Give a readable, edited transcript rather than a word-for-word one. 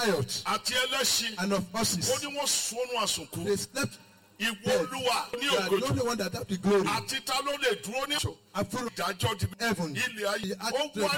chariots àti ẹlẹ́ṣin. and of horses. Ó ní wọ́n sọnù àsùnkú. They slept. Ìwọ Dead. Olúwa ní You are the ògo. only one that have the glory. Àti ta ló lè dúró ní And full of ìdájọ́ ti heaven. ilé ayé. The Ó wá